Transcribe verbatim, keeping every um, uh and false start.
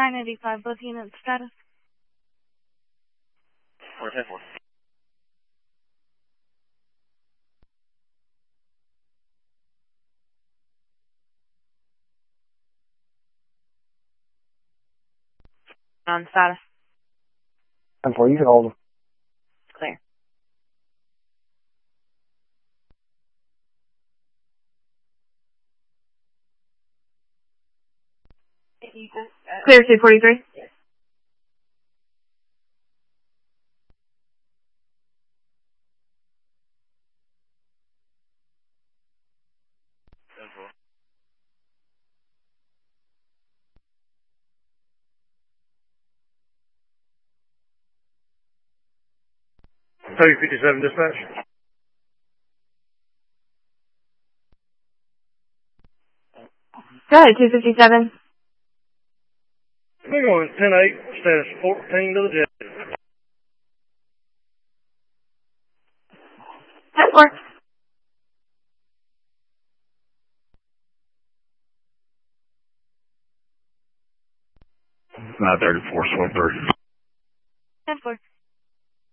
nine eighty-five, both units status. four ten four. On status. ten four, you can hold them. Clear. Clear two forty-three. ten four. thirty fifty-seven dispatch. Go ahead, two fifty-seven. We're going ten eight, status fourteen to the jet. ten four. nine thirty-four, swing three.